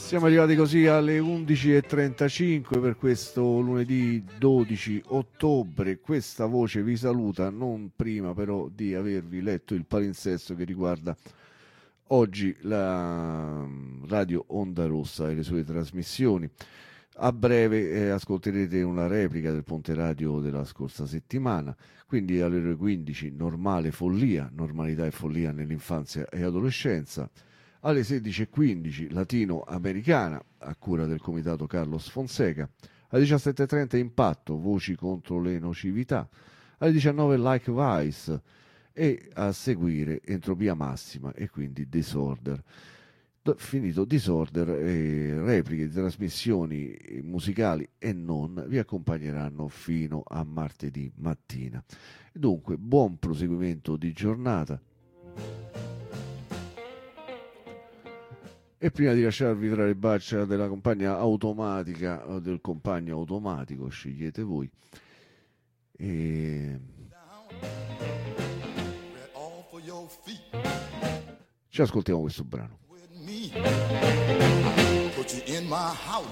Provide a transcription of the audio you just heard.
Siamo arrivati così alle 11:35 per questo lunedì 12 ottobre. Questa voce vi saluta, non prima però di avervi letto il palinsesto che riguarda oggi la Radio Onda Rossa e le sue trasmissioni. A breve ascolterete una replica del Ponte Radio della scorsa settimana, quindi alle ore 15 normale follia, normalità e follia nell'infanzia e adolescenza. Alle 16:15 latino-americana a cura del comitato Carlos Fonseca, alle 17:30 impatto, voci contro le nocività, alle 19 Like Vice e a seguire entropia massima e quindi disorder. Finito disorder, repliche di trasmissioni musicali e non vi accompagneranno fino a martedì mattina. Dunque buon proseguimento di giornata. E prima di lasciarvi tra le braccia della compagna automatica o del compagno automatico, scegliete voi. Ci ascoltiamo questo brano.